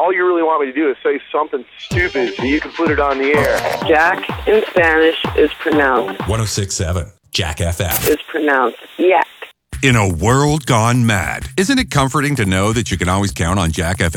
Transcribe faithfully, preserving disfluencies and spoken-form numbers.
all you really want me to do is say something stupid so you can put it on the air. Jack in Spanish is pronounced. one oh six point seven Jack F M. Is pronounced yak. In a world gone mad, isn't it comforting to know that you can always count on Jack F M?